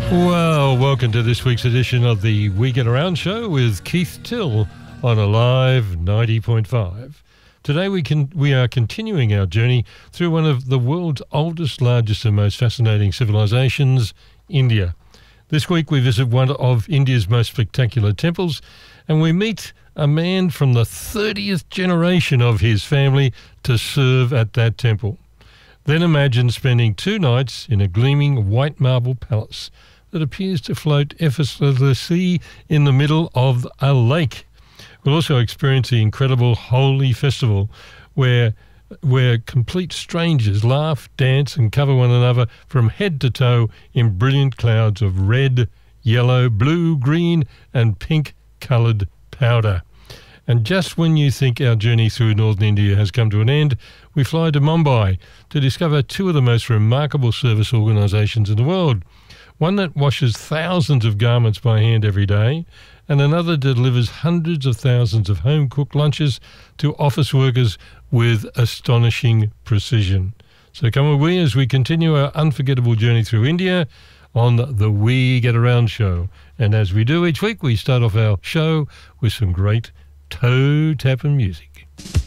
Well, welcome to this week's edition of the We Get Around show with Keith Till on Alive 90.5. Today we are continuing our journey through one of the world's oldest, largest and most fascinating civilizations, India. This week we visit one of India's most spectacular temples and we meet a man from the 30th generation of his family to serve at that temple. Then imagine spending 2 nights in a gleaming white marble palace that appears to float effortlessly in the middle of a lake. We'll also experience the incredible Holi festival where complete strangers laugh, dance and cover one another from head to toe in brilliant clouds of red, yellow, blue, green and pink coloured powder. And just when you think our journey through northern India has come to an end, we fly to Mumbai to discover 2 of the most remarkable service organisations in the world. One that washes thousands of garments by hand every day, and another delivers hundreds of thousands of home-cooked lunches to office workers with astonishing precision. So come with me as we continue our unforgettable journey through India on the We Get Around show. And as we do each week, we start off our show with some great toe-tapping music.